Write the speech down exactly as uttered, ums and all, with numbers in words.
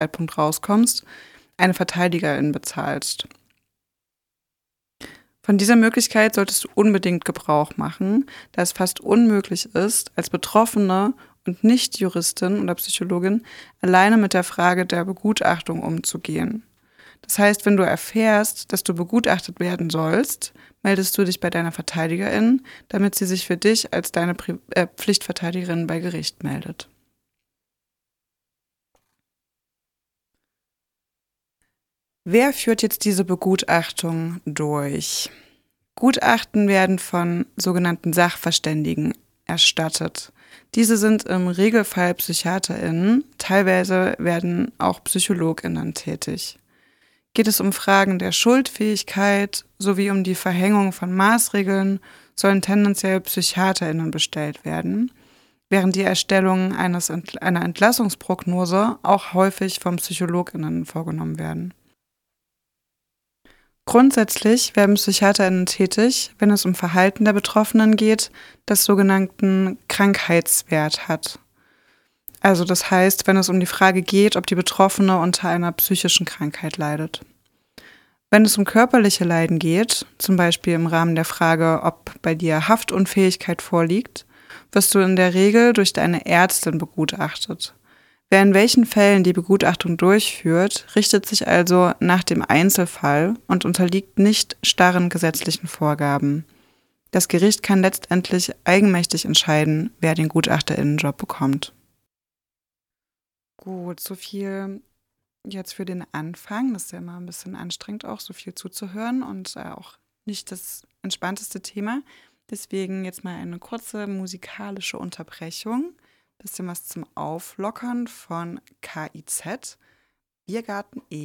Zeitpunkt rauskommst, eine Verteidigerin bezahlst. Von dieser Möglichkeit solltest du unbedingt Gebrauch machen, da es fast unmöglich ist, als Betroffene und nicht Juristin oder Psychologin alleine mit der Frage der Begutachtung umzugehen. Das heißt, wenn du erfährst, dass du begutachtet werden sollst, meldest du dich bei deiner Verteidigerin, damit sie sich für dich als deine Pri- äh, Pflichtverteidigerin bei Gericht meldet. Wer führt jetzt diese Begutachtung durch? Gutachten werden von sogenannten Sachverständigen erstattet. Diese sind im Regelfall PsychiaterInnen, teilweise werden auch PsychologInnen tätig. Geht es um Fragen der Schuldfähigkeit sowie um die Verhängung von Maßregeln, sollen tendenziell PsychiaterInnen bestellt werden, während die Erstellung eines Entl- einer Entlassungsprognose auch häufig von PsychologInnen vorgenommen werden. Grundsätzlich werden PsychiaterInnen tätig, wenn es um Verhalten der Betroffenen geht, das sogenannten Krankheitswert hat. Also das heißt, wenn es um die Frage geht, ob die Betroffene unter einer psychischen Krankheit leidet. Wenn es um körperliche Leiden geht, zum Beispiel im Rahmen der Frage, ob bei dir Haftunfähigkeit vorliegt, wirst du in der Regel durch deine Ärztin begutachtet. Wer in welchen Fällen die Begutachtung durchführt, richtet sich also nach dem Einzelfall und unterliegt nicht starren gesetzlichen Vorgaben. Das Gericht kann letztendlich eigenmächtig entscheiden, wer den GutachterInnenjob bekommt. Gut, so viel jetzt für den Anfang. Das ist ja immer ein bisschen anstrengend auch, so viel zuzuhören und äh, auch nicht das entspannteste Thema. Deswegen jetzt mal eine kurze musikalische Unterbrechung. Bisschen was zum Auflockern von K I Z, Biergarten E.